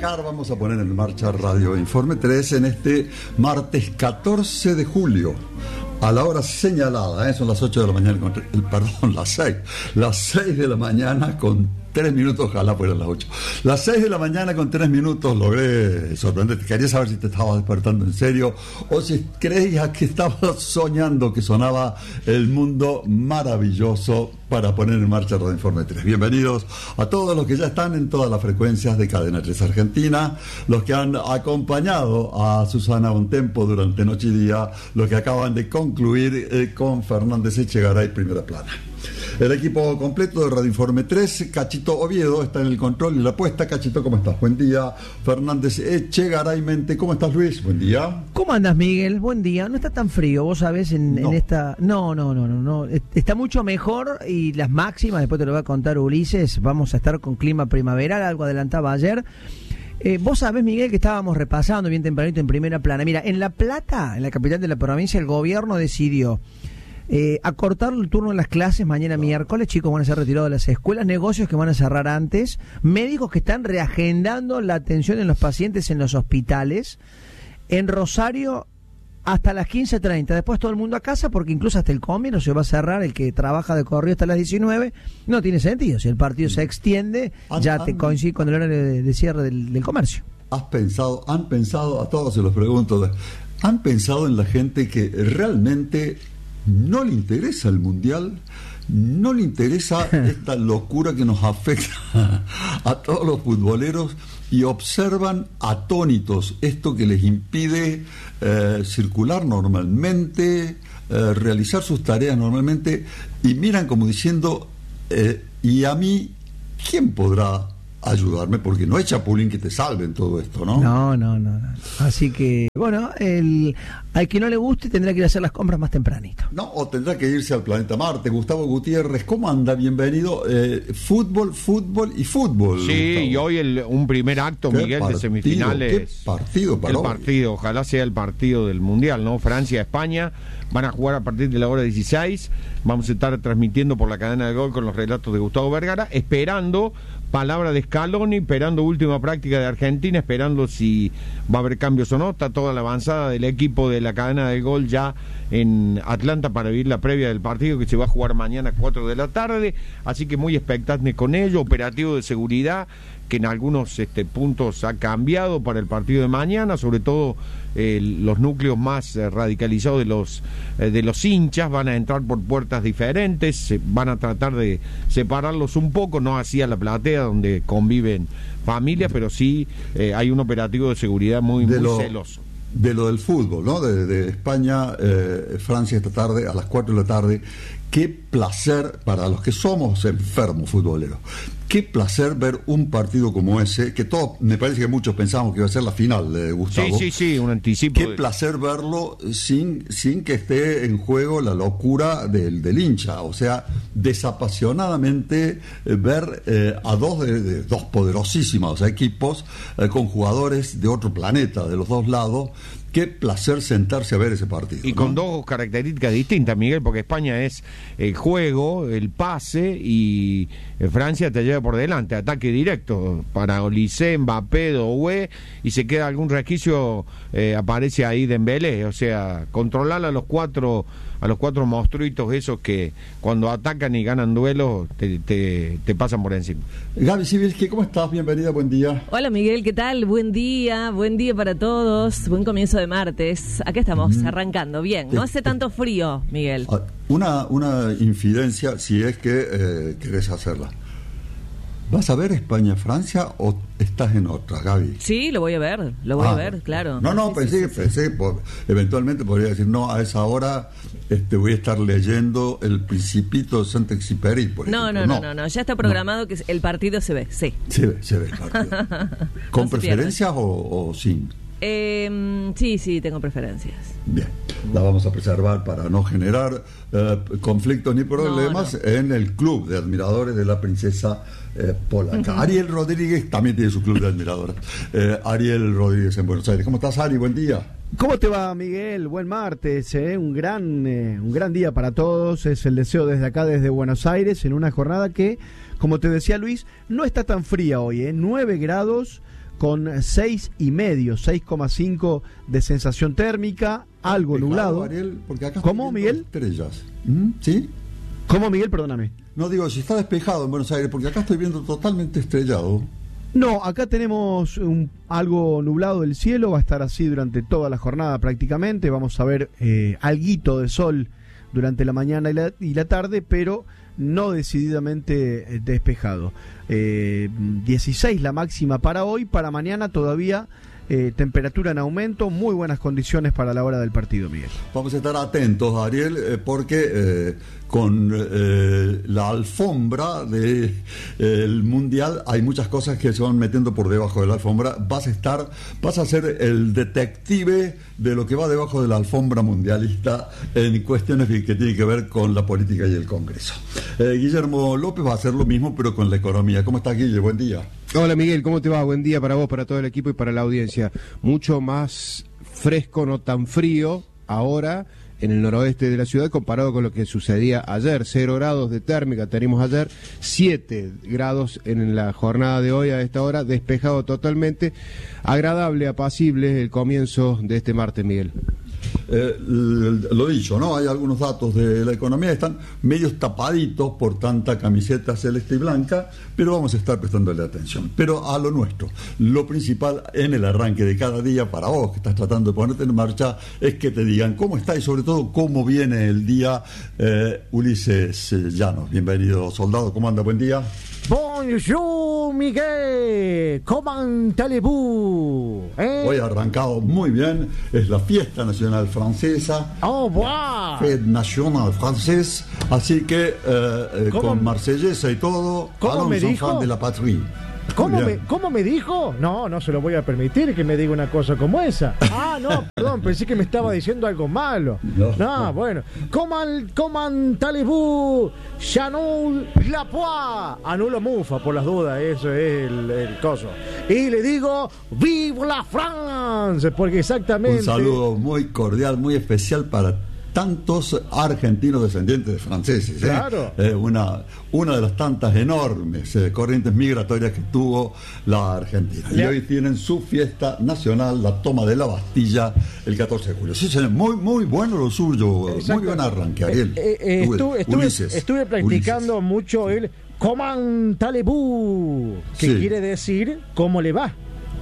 arrancar, vamos a poner en marcha Radio Informe 3 en este martes 14 de julio. A la hora señalada, son las 8 de la mañana, las 6 de la mañana con 3 minutos, ojalá fueran las 8. Las 6 de la mañana con 3 minutos logré sorprenderte. Quería saber si te estabas despertando en serio o si creías que estabas soñando que sonaba el mundo maravilloso para poner en marcha Radio Informe 3. Bienvenidos a todos los que ya están en todas las frecuencias de Cadena 3 Argentina, los que han acompañado a Susana Bontempo durante noche y día, los que acaban de concluir con Fernández Echegaray, primera plana. El equipo completo de Radio Informe 3, Cachito Oviedo está en el control y la apuesta. Cachito, ¿cómo estás? Buen día. Fernández Echegaray Mente, ¿cómo estás, Luis? Buen día. ¿Cómo andas, Miguel? Buen día. No está tan frío, vos sabés, en esta... No. Está mucho mejor y las máximas, después te lo va a contar Ulises, vamos a estar con clima primaveral, algo adelantaba ayer. Vos sabés, Miguel, que estábamos repasando bien tempranito en primera plana. Mira, en La Plata, en la capital de la provincia, el gobierno decidió acortar el turno de las clases mañana miércoles. Chicos van a ser retirados de las escuelas, negocios que van a cerrar antes, médicos que están reagendando la atención en los pacientes en los hospitales. En Rosario hasta las 15:30, después todo el mundo a casa, porque incluso hasta el comercio se va a cerrar, el que trabaja de corrido hasta las 19, no tiene sentido, si el partido se extiende, ya te coincide con el horario de cierre del comercio. ¿Han pensado, a todos se los pregunto, han pensado en la gente que realmente no le interesa el Mundial, no le interesa esta locura que nos afecta a todos los futboleros y observan atónitos esto que les impide circular normalmente, realizar sus tareas normalmente, y miran como diciendo, y a mí, ¿quién podrá ayudarme? Porque no hay chapulín que te salve en todo esto, ¿no? No. Así que, bueno, al que no le guste tendrá que ir a hacer las compras más tempranito. No, o tendrá que irse al planeta Marte. Gustavo Gutiérrez, ¿cómo anda? Bienvenido. Fútbol y fútbol. Sí, Gustavo. Y hoy un primer acto, Miguel, de semifinales. ¿Qué partido para el hoy? Partido, ojalá sea el partido del Mundial, ¿no? Francia-España, van a jugar a partir de la hora 16. Vamos a estar transmitiendo por la cadena de Gol con los relatos de Gustavo Vergara, esperando palabra de Scaloni, esperando última práctica de Argentina, esperando si va a haber cambios o no. Está toda la avanzada del equipo de la cadena del Gol ya en Atlanta para vivir la previa del partido que se va a jugar mañana a 4 de la tarde, así que muy expectante con ello. Operativo de seguridad que en algunos puntos ha cambiado para el partido de mañana, sobre todo los núcleos más radicalizados de los hinchas van a entrar por puertas diferentes, van a tratar de separarlos un poco, no hacia la platea donde conviven familias, pero sí hay un operativo de seguridad muy celoso. De lo del fútbol, ¿no? De España, Francia esta tarde, a las 4 de la tarde. Qué placer para los que somos enfermos futboleros. Qué placer ver un partido como ese, que todos, me parece que muchos pensamos que iba a ser la final, Gustavo. Sí, un anticipo. Qué placer verlo sin que esté en juego la locura del hincha. O sea, desapasionadamente ver a dos poderosísimos equipos con jugadores de otro planeta, de los dos lados. Qué placer sentarse a ver ese partido. Y con dos características distintas, Miguel, porque España es el juego, el pase, y Francia te lleva por delante, ataque directo para Olise, Mbappé, Doué, y se queda algún resquicio, aparece ahí Dembélé, o sea, controlar a los cuatro monstruitos esos que cuando atacan y ganan duelos te pasan por encima. Gaby Sibilski, ¿cómo estás? Bienvenida, buen día. Hola, Miguel, ¿qué tal? Buen día para todos, buen comienzo de martes. Acá estamos, arrancando, bien. No hace tanto frío, Miguel. Una infidencia, si es que querés hacerla. ¿Vas a ver España-Francia o estás en otra, Gaby? Sí, lo voy a ver, claro. No, sí, pensé eventualmente podría decir, no, a esa hora voy a estar leyendo El Principito de Saint-Exupéry, por ejemplo. No, ya está programado que el partido se ve, sí. Se ve el partido. ¿Con preferencias o sin? Sí, tengo preferencias. Bien, la vamos a preservar para no generar conflictos ni problemas en el club de admiradores de la princesa polaca. Ariel Rodríguez también tiene su club de admiradores. Ariel Rodríguez en Buenos Aires. ¿Cómo estás, Ari? Buen día. ¿Cómo te va, Miguel? Buen martes, un gran día para todos. Es el deseo desde acá, desde Buenos Aires, en una jornada que, como te decía Luis, no está tan fría hoy, 9 grados, con 6,5 de sensación térmica, algo despejado, nublado. Ariel, porque acá ¿Cómo, Miguel? Estrellas. ¿Sí? ¿Cómo, Miguel? Perdóname. No digo si está despejado en Buenos Aires, porque acá estoy viendo totalmente estrellado. No, acá tenemos algo nublado del cielo, va a estar así durante toda la jornada prácticamente, vamos a ver alguito de sol durante la mañana y la tarde, pero no decididamente despejado. 16 la máxima para hoy, para mañana todavía temperatura en aumento, muy buenas condiciones para la hora del partido, Miguel. Vamos a estar atentos, Ariel, porque con la alfombra del Mundial hay muchas cosas que se van metiendo por debajo de la alfombra. Vas a ser el detective de lo que va debajo de la alfombra mundialista en cuestiones que tienen que ver con la política y el Congreso. Guillermo López va a hacer lo mismo, pero con la economía. ¿Cómo estás, Guille? Buen día. Hola, Miguel, ¿cómo te va? Buen día para vos, para todo el equipo y para la audiencia. Mucho más fresco, no tan frío ahora en el noroeste de la ciudad comparado con lo que sucedía ayer. 0 grados de térmica tenemos ayer, 7 grados en la jornada de hoy a esta hora, despejado totalmente. Agradable, apacible el comienzo de este martes, Miguel. Lo dicho, ¿no? Hay algunos datos de la economía que están medios tapaditos por tanta camiseta celeste y blanca, pero vamos a estar prestándole atención. Pero a lo nuestro, lo principal en el arranque de cada día para vos que estás tratando de ponerte en marcha es que te digan cómo está y sobre todo cómo viene el día. Ulises Llanos, bienvenido, soldado, ¿cómo anda? Buen día. Bonjour, Miguel. ¿Cómo allez-vous? Hoy ha arrancado muy bien, es la fiesta nacional francesa. Oh, wow. Fête nationale francés, así que con marsellesa y todo, ¿cómo me dijo? De la patrie. ¿Cómo me dijo? No se lo voy a permitir que me diga una cosa como esa. Ah, no, perdón, pensé que me estaba diciendo algo malo. No, bueno. ¿Cómo allez-vous? Chanel Lapois. Anulo mufa, por las dudas, eso es el coso. Y le digo, ¡Vive la France! Porque exactamente... Un saludo muy cordial, muy especial para tantos argentinos descendientes de franceses. Claro. Una de las tantas enormes corrientes migratorias que tuvo la Argentina. Y hoy tienen su fiesta nacional, la toma de la Bastilla, el 14 de julio. Sí, muy bueno lo suyo. Exacto. Muy buen arranque, Ariel. Estuve practicando mucho el «Comment allez-vous?», que quiere decir «¿Cómo le va?».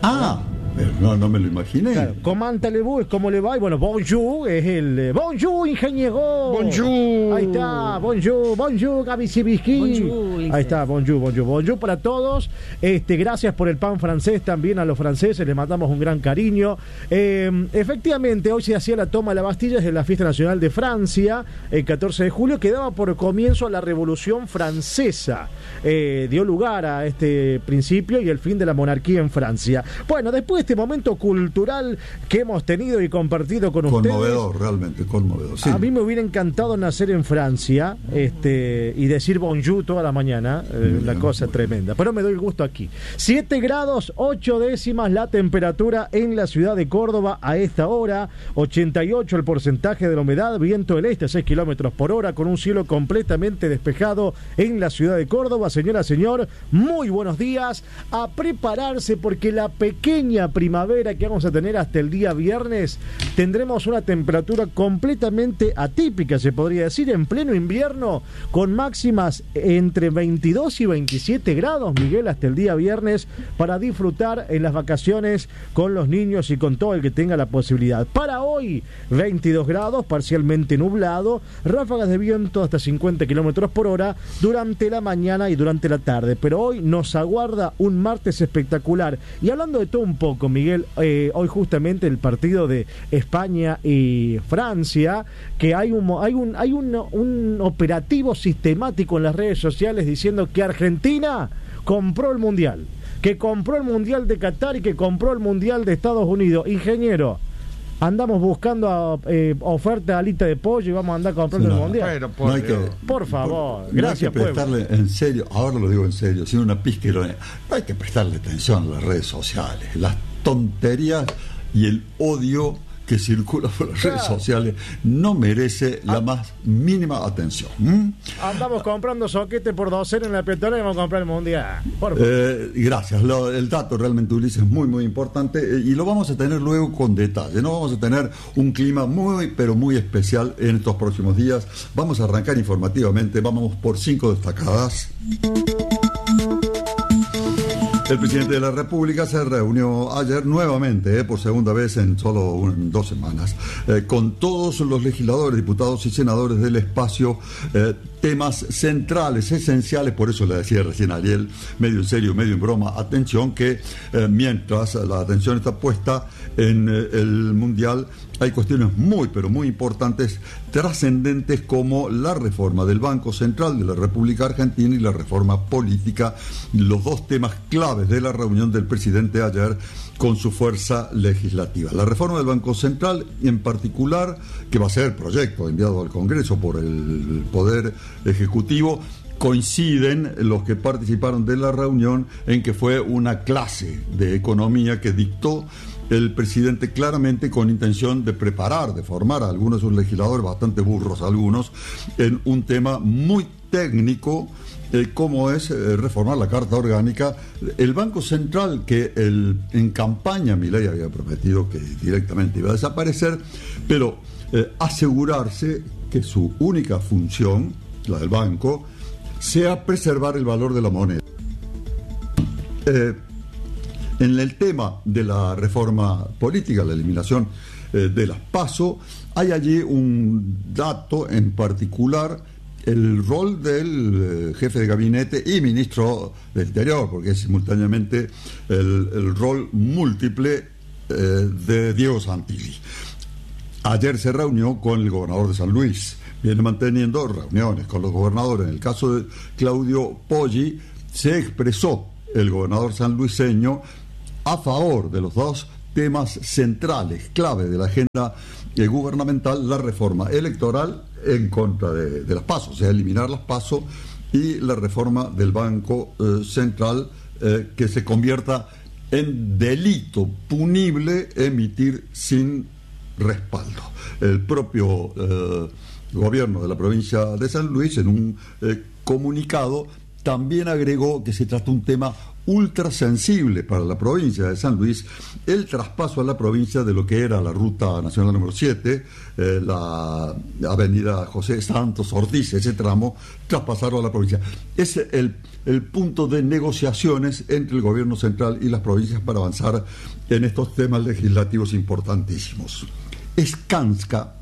No me lo imaginé. Claro, ¿Comment allez-vous? Es cómo le va. Y bueno, bonjour es el bonjour, ingeniero. Bonjour. Ahí está, bonjour, Gaby Sibisky. Ahí está, bonjour para todos. Gracias por el pan francés también a los franceses, les mandamos un gran cariño. Efectivamente, hoy se hacía la toma de la Bastilla, es la fiesta nacional de Francia, el 14 de julio, que daba por comienzo a la Revolución Francesa. Dio lugar a este principio y el fin de la monarquía en Francia. Bueno, después de este momento cultural que hemos tenido y compartido con ustedes. Conmovedor, realmente conmovedor. Sí. A mí me hubiera encantado nacer en Francia y decir bonjour toda la mañana, una cosa tremenda. Pero me doy el gusto aquí. 7 grados 8 décimas la temperatura en la ciudad de Córdoba a esta hora. 88 el porcentaje de la humedad, viento del este a 6 kilómetros por hora, con un cielo completamente despejado en la ciudad de Córdoba. Señora, señor, muy buenos días. A prepararse porque la pequeña primavera que vamos a tener hasta el día viernes, tendremos una temperatura completamente atípica, se podría decir, en pleno invierno, con máximas entre 22 y 27 grados, Miguel, hasta el día viernes, para disfrutar en las vacaciones con los niños y con todo el que tenga la posibilidad. Para hoy, 22 grados, parcialmente nublado, ráfagas de viento hasta 50 kilómetros por hora durante la mañana y durante la tarde, pero hoy nos aguarda un martes espectacular. Y hablando de todo un poco, Miguel, hoy justamente el partido de España y Francia, que hay un operativo sistemático en las redes sociales diciendo que Argentina compró el Mundial, que compró el Mundial de Qatar y que compró el Mundial de Estados Unidos. Ingeniero, andamos buscando oferta de alita de pollo y vamos a andar comprando el Mundial. Por favor, gracias, no hay que prestarle en serio, ahora lo digo en serio, sin una pizca de ironía, no hay que prestarle atención a las redes sociales, las tonterías y el odio que circula por las redes sociales no merece la más mínima atención. Andamos comprando soquete por docena en la peatonal y vamos a comprar el Mundial. Gracias. El dato realmente, Ulises, es muy, muy importante y lo vamos a tener luego con detalle. No vamos a tener un clima muy, pero muy especial en estos próximos días. Vamos a arrancar informativamente. Vamos por 5 destacadas. El presidente de la República se reunió ayer nuevamente, por segunda vez en solo 2 semanas, con todos los legisladores, diputados y senadores del espacio, temas centrales, esenciales. Por eso le decía recién a Ariel, medio en serio, medio en broma, atención, que mientras la atención está puesta en el Mundial, hay cuestiones muy, pero muy importantes, trascendentes, como la reforma del Banco Central de la República Argentina y la reforma política, los 2 temas claves de la reunión del presidente ayer con su fuerza legislativa. La reforma del Banco Central, en particular, que va a ser proyecto enviado al Congreso por el Poder Ejecutivo. Coinciden los que participaron de la reunión en que fue una clase de economía que dictó el presidente claramente con intención de preparar, de formar a algunos de sus legisladores, bastante burros algunos, en un tema muy técnico, como es reformar la Carta Orgánica. El Banco Central, que en campaña Milei había prometido que directamente iba a desaparecer, pero asegurarse que su única función, la del banco, sea preservar el valor de la moneda. En el tema de la reforma política, la eliminación de las PASO, hay allí un dato en particular, el rol del jefe de gabinete y ministro del Interior, porque es simultáneamente el rol múltiple de Diego Santilli. Ayer se reunió con el gobernador de San Luis, viene manteniendo reuniones con los gobernadores. En el caso de Claudio Poggi, se expresó el gobernador sanluiseño a favor de los 2 temas centrales, clave de la agenda gubernamental: la reforma electoral en contra de las PASO, o sea, eliminar las PASO, y la reforma del Banco Central, que se convierta en delito punible emitir sin respaldo. El propio gobierno de la provincia de San Luis, en un comunicado, también agregó que se trata de un tema ultra sensible para la provincia de San Luis, el traspaso a la provincia de lo que era la ruta nacional número 7, la avenida José Santos Ortiz, ese tramo, traspasarlo a la provincia. Es el punto de negociaciones entre el gobierno central y las provincias para avanzar en estos temas legislativos importantísimos. Skanska,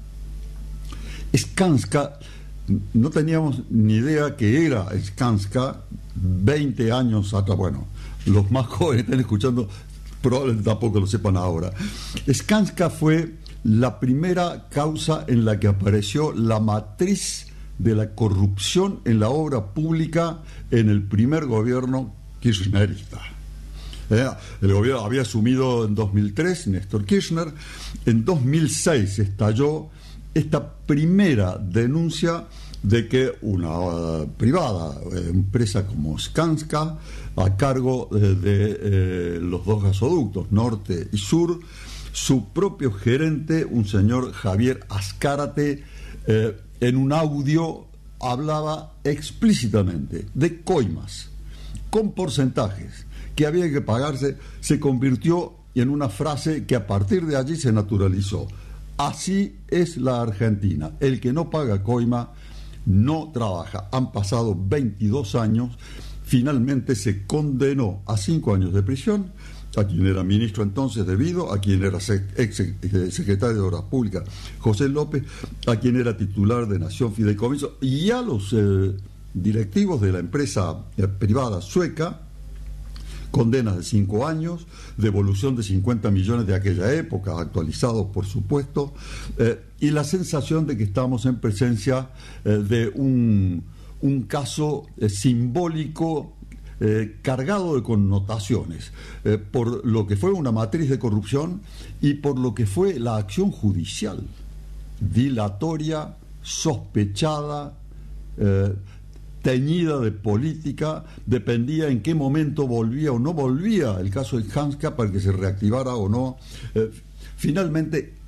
no teníamos ni idea que era Skanska 20 años atrás. Bueno, los más jóvenes están escuchando, probablemente tampoco lo sepan ahora. Skanska fue la primera causa en la que apareció la matriz de la corrupción en la obra pública en el primer gobierno kirchnerista. El gobierno había asumido en 2003 Néstor Kirchner. En 2006 estalló esta primera denuncia de que una privada, empresa como Skanska, a cargo de los 2 gasoductos, norte y sur, su propio gerente, un señor Javier Azcárate, en un audio hablaba explícitamente de coimas, con porcentajes que había que pagarse, se convirtió en una frase que a partir de allí se naturalizó. Así es la Argentina. El que no paga coima no trabaja. Han pasado 22 años. Finalmente se condenó a 5 años de prisión a quien era ministro entonces de Vido, a quien era ex secretario de Obras Públicas José López, a quien era titular de Nación Fideicomiso, y a los directivos de la empresa privada sueca, condenas de 5 años, devolución de 50 millones de aquella época, actualizados por supuesto, y la sensación de que estamos en presencia de un caso simbólico, cargado de connotaciones, por lo que fue una matriz de corrupción y por lo que fue la acción judicial, dilatoria, sospechada, teñida de política. Dependía en qué momento volvía o no volvía el caso de Skanska para que se reactivara o no. Finalmente,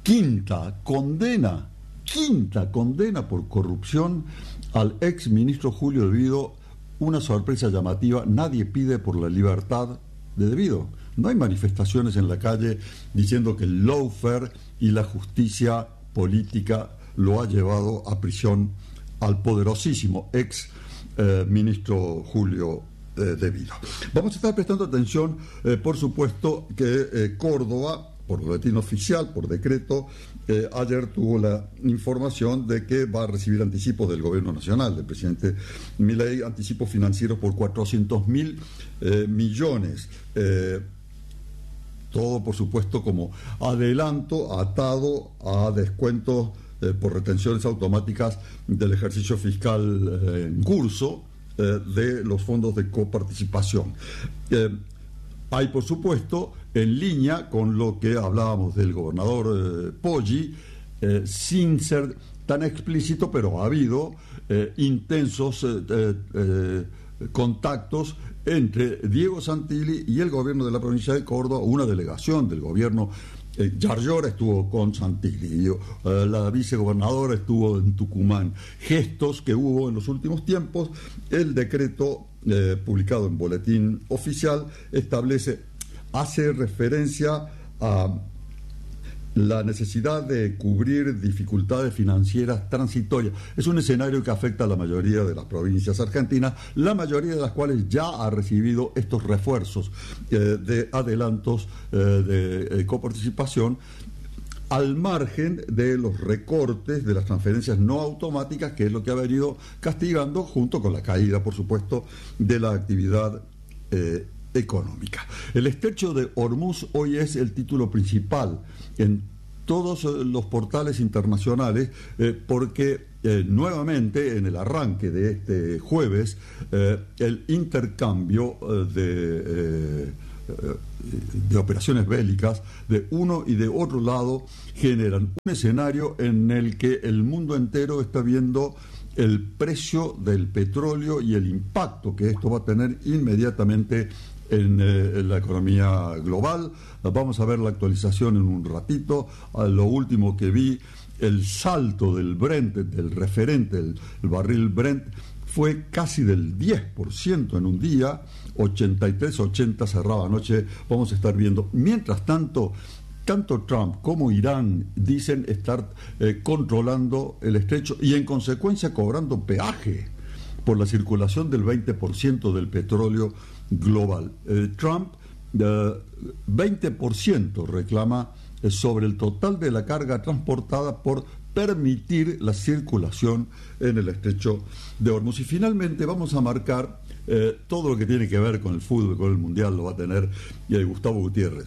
quinta condena por corrupción al ex ministro Julio De Vido. Una sorpresa llamativa: nadie pide por la libertad de De Vido. No hay manifestaciones en la calle diciendo que el lawfare y la justicia política lo ha llevado a prisión al poderosísimo ex ministro Julio De Vido. Vamos a estar prestando atención, por supuesto, que Córdoba, por boletín oficial, por decreto, ayer tuvo la información de que va a recibir anticipos del gobierno nacional, del presidente Milei, anticipos financieros por 400.000 millones. Todo, por supuesto, como adelanto atado a descuentos por retenciones automáticas del ejercicio fiscal en curso de los fondos de coparticipación. Hay, por supuesto, en línea con lo que hablábamos del gobernador Poggi, sin ser tan explícito, pero ha habido intensos contactos entre Diego Santilli y el gobierno de la provincia de Córdoba. Una delegación del gobierno, Yarlora estuvo con Santilli, la vicegobernadora estuvo en Tucumán. Gestos que hubo en los últimos tiempos. El decreto publicado en boletín oficial hace referencia a la necesidad de cubrir dificultades financieras transitorias. Es un escenario que afecta a la mayoría de las provincias argentinas, la mayoría de las cuales ya ha recibido estos refuerzos de adelantos de coparticipación, al margen de los recortes de las transferencias no automáticas, que es lo que ha venido castigando, junto con la caída, por supuesto, de la actividad económica. El estrecho de Hormuz hoy es el título principal en todos los portales internacionales, porque nuevamente en el arranque de este jueves el intercambio de operaciones bélicas de uno y de otro lado generan un escenario en el que el mundo entero está viendo el precio del petróleo y el impacto que esto va a tener inmediatamente en la economía global. Vamos a ver la actualización en un ratito. Lo último que vi, el salto del Brent, del referente, el barril Brent, fue casi del 10% en un día, 83.80 cerraba anoche. Vamos a estar viendo. Mientras tanto, tanto Trump como Irán dicen estar controlando el estrecho y en consecuencia cobrando peaje por la circulación del 20% del petróleo global. Trump 20% reclama sobre el total de la carga transportada por permitir la circulación en el estrecho de Hormuz. Y finalmente vamos a marcar todo lo que tiene que ver con el fútbol, con el mundial, lo va a tener Gustavo Gutiérrez.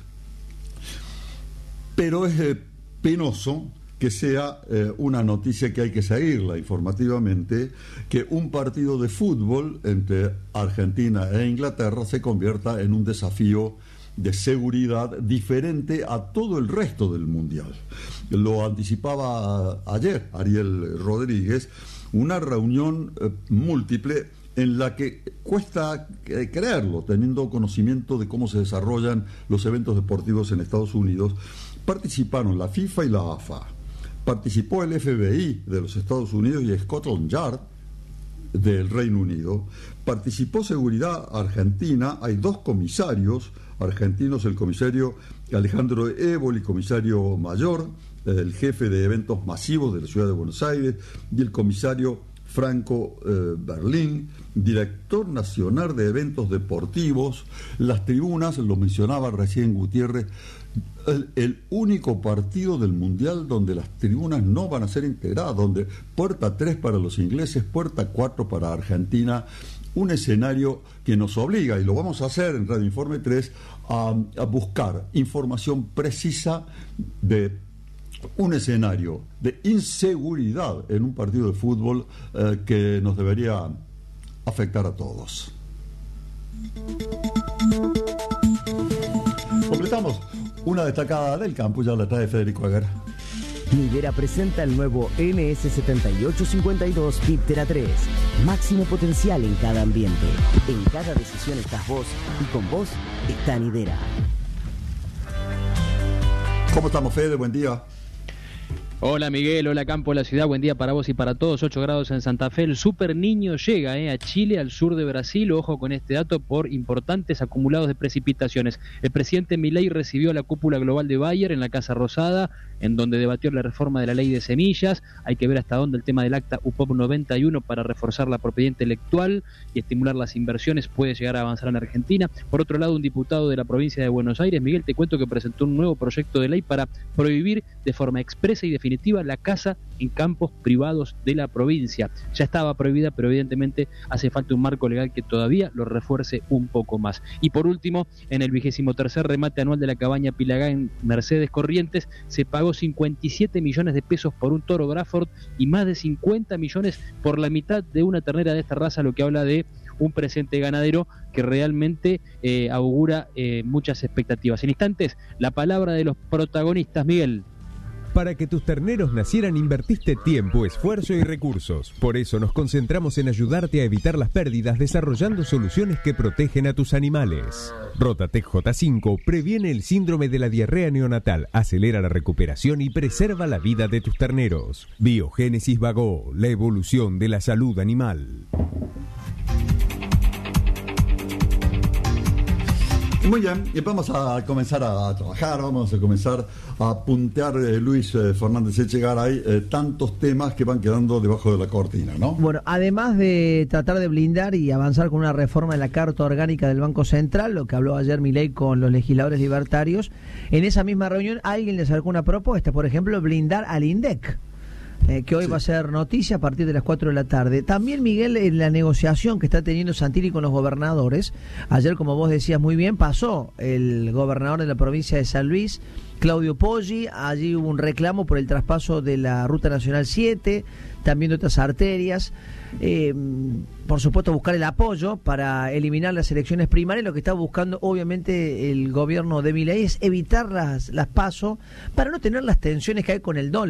Pero es penoso que sea una noticia que hay que seguirla informativamente, que un partido de fútbol entre Argentina e Inglaterra se convierta en un desafío de seguridad diferente a todo el resto del mundial. Lo anticipaba ayer Ariel Rodríguez, una reunión múltiple en la que cuesta creerlo, teniendo conocimiento de cómo se desarrollan los eventos deportivos en Estados Unidos. Participaron la FIFA y la AFA. Participó el FBI de los Estados Unidos y Scotland Yard del Reino Unido. Participó Seguridad Argentina. Hay dos comisarios argentinos, el comisario Alejandro Évoli, comisario mayor, el jefe de eventos masivos de la ciudad de Buenos Aires, y el comisario Franco Berlín, director nacional de eventos deportivos. Las tribunas, lo mencionaba recién Gutiérrez, el único partido del Mundial donde las tribunas no van a ser integradas, donde puerta 3 para los ingleses, puerta 4 para Argentina. Un escenario que nos obliga, y lo vamos a hacer en Radio Informe 3, a buscar información precisa de un escenario de inseguridad en un partido de fútbol que nos debería afectar a todos. Completamos una destacada del campo, ya la trae Federico Aguer. Nidera presenta el nuevo NS7852 Viptera 3. Máximo potencial en cada ambiente. En cada decisión estás vos y con vos está Nidera. ¿Cómo estamos, Fede? Buen día. Hola Miguel, hola Campo de la Ciudad, buen día para vos y para todos, 8 grados en Santa Fe, el Super Niño llega a Chile, al sur de Brasil, ojo con este dato, por importantes acumulados de precipitaciones. El presidente Milei recibió a la cúpula global de Bayer en la Casa Rosada, en donde debatió la reforma de la ley de semillas. Hay que ver hasta dónde el tema del acta UPOP 91 para reforzar la propiedad intelectual y estimular las inversiones puede llegar a avanzar en Argentina. Por otro lado, un diputado de la provincia de Buenos Aires, Miguel, te cuento que presentó un nuevo proyecto de ley para prohibir de forma expresa y definitiva la caza en campos privados de la provincia. Ya estaba prohibida, pero evidentemente hace falta un marco legal que todavía lo refuerce un poco más. Y por último, en el 23º remate anual de la cabaña Pilagá en Mercedes Corrientes, se pagó 57 millones de pesos por un toro Braford y más de 50 millones por la mitad de una ternera de esta raza, lo que habla de un presente ganadero que realmente augura muchas expectativas. En instantes, la palabra de los protagonistas, Miguel. Para que tus terneros nacieran invertiste tiempo, esfuerzo y recursos. Por eso nos concentramos en ayudarte a evitar las pérdidas desarrollando soluciones que protegen a tus animales. Rotatec J5 previene el síndrome de la diarrea neonatal, acelera la recuperación y preserva la vida de tus terneros. Biogénesis Bagó, la evolución de la salud animal. Muy bien, y vamos a comenzar a trabajar, vamos a comenzar a puntear, Luis Fernández Echegaray, tantos temas que van quedando debajo de la cortina, ¿no? Bueno, además de tratar de blindar y avanzar con una reforma de la Carta Orgánica del Banco Central, lo que habló ayer Milei con los legisladores libertarios, en esa misma reunión alguien le sacó una propuesta, por ejemplo, blindar al INDEC. Que hoy va a ser noticia a partir de las 4 de la tarde. También, Miguel, en la negociación que está teniendo Santilli con los gobernadores, ayer, como vos decías muy bien, pasó el gobernador de la provincia de San Luis, Claudio Poggi. Allí hubo un reclamo por el traspaso de la Ruta Nacional 7, también de otras arterias. Por supuesto, buscar el apoyo para eliminar las elecciones primarias. Lo que está buscando, obviamente, el gobierno de Milei es evitar las PASO para no tener las tensiones que hay con el dólar.